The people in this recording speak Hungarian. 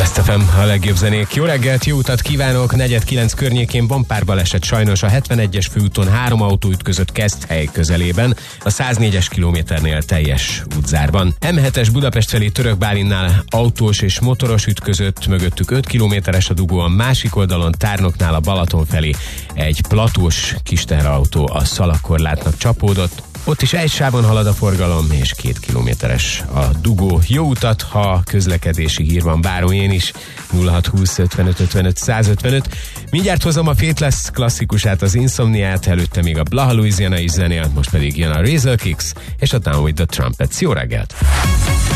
Best FM, a legjobb zenék. Jó reggelt, jó utat kívánok! 4:09 környékén van pár baleset sajnos a 71-es főúton 3 autó ütközött Keszthely közelében, a 104-es kilométernél teljes útzárban. M7-es Budapest felé Török Bálintnál autós és motoros ütközött, mögöttük 5 kilométeres a dugó, a másik oldalon Tárnoknál a Balaton felé egy platós kisteherautó a szalagkorlátnak csapódott. Ott is egy sávon halad a forgalom, és 2 kilométeres a dugó. Jó utat, ha közlekedési hír van, várom én is. 0620 55 55 155. Mindjárt hozom a Faithless klasszikusát, az Insomniát, előtte még a Blaha Louisiana is zenél, most pedig jön a Razor Kicks és a Down with the Trumpets. Jó reggelt!